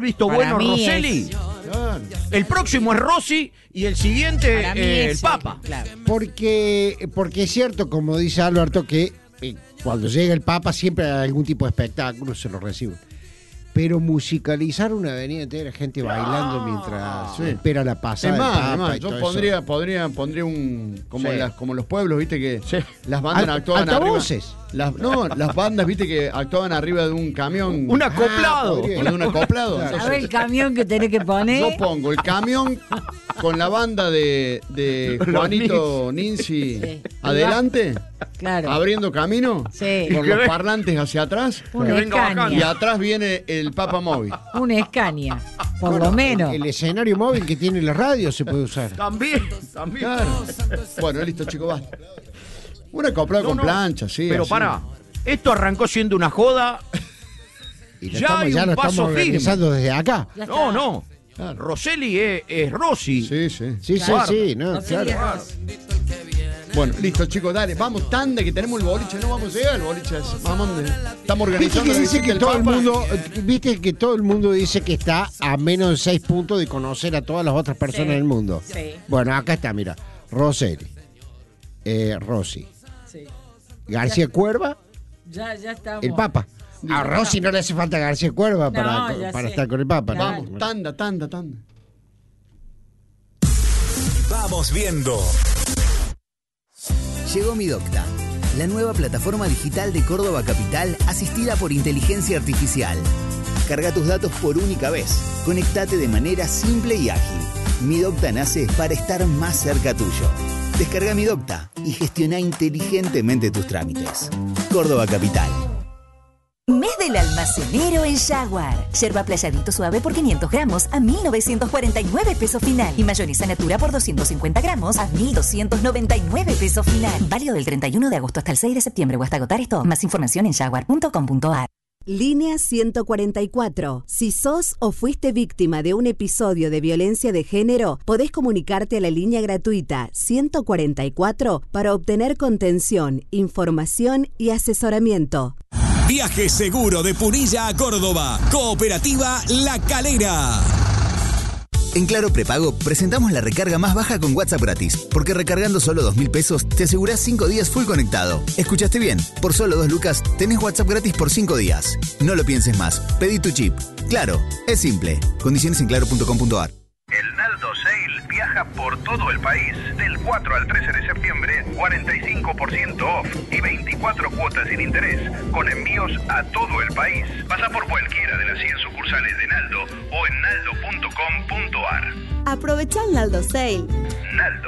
visto Para bueno mí Rosselli. Claro. El próximo es Rossi y el siguiente Para mí el es Papa. Claro. Porque es cierto, como dice Alberto, que cuando llega el Papa siempre hay algún tipo de espectáculo, se lo reciben. Pero musicalizar una avenida entera, gente bailando mientras espera la pasada Es del más, Papa y yo todo pondría un como Sí. como los pueblos, viste que Sí. las bandas actuaban altavoces. arriba. Las bandas, viste que actuaban arriba de un camión. Un acoplado. podría. O de un acoplado. Claro. A Entonces, ver el camión que tenés que poner. yo pongo el camión con la banda de Juanito Ninzi Sí. adelante, Claro. abriendo camino, Sí. con los parlantes hacia atrás, Un Que venga bajando. y Escaña. atrás viene el Papa Móvil. Un Escaña. Por Bueno, lo menos. El escenario móvil que tiene la radio se puede usar. También. Claro. Bueno, listo, chicos, basta. Un acoplado con plancha, sí. Pero así. pará, esto arrancó siendo una joda. Y Ya hay un lo paso estamos firme. organizando desde acá. Ya está. No. Claro. Rosselli es Rossi. Sí, sí. Sí, Claro. sí, no, Rosselli claro. es Rossi. Bueno, listo, chicos, dale, vamos, tanda, que tenemos el boliche, no vamos a llegar al boliche. Estamos Viste organizando que la dice visita que del todo el Papa. mundo, viste que todo el mundo dice que está a menos de 6 puntos de conocer a todas las otras personas Sí. del mundo. Sí. Bueno, acá está, mira, Rosselli, Rossi, Sí. García Cuerva, Ya estamos. el Papa. A Rossi no le hace falta García Cuerva No, ya para sé. estar con el Papa. Claro. ¿no? Vamos, tanda. Vamos viendo. Llegó Mi Docta, la nueva plataforma digital de Córdoba Capital asistida por inteligencia artificial. Carga tus datos por única vez. Conectate de manera simple y ágil. Mi Docta nace para estar más cerca tuyo. Descarga Mi Docta y gestiona inteligentemente tus trámites. Córdoba Capital. Mes del almacenero en Jaguar. Yerba playadito suave por 500 gramos a 1.949 pesos final. Y mayonesa natura por 250 gramos a 1.299 pesos final. Válido del 31 de agosto hasta el 6 de septiembre o hasta agotar esto. Más información en jaguar.com.ar. Línea 144. Si sos o fuiste víctima de un episodio de violencia de género, podés comunicarte a la línea gratuita 144 para obtener contención, información y asesoramiento. Viaje seguro de Punilla a Córdoba. Cooperativa La Calera. En Claro Prepago presentamos la recarga más baja con WhatsApp gratis, porque recargando solo 2.000 pesos te asegurás 5 días full conectado. ¿Escuchaste bien? Por solo 2 lucas tenés WhatsApp gratis por 5 días. No lo pienses más. Pedí tu chip. Claro, es simple. Condiciones en claro.com.ar. El Naldo Sale viaja por todo el país. Del 4 al 13 de septiembre, 45% off y 24 cuotas sin interés, con envíos a todo el país. Pasa por cualquiera de las 100 sucursales de Naldo o en naldo.com.ar. Aprovecha el Naldo Sale. Naldo.